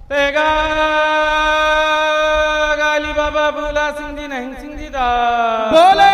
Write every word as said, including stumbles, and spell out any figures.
तेगा गाली बाबा भूला सिंह जी नहीं सिंह जी दा ਬੋਲੇ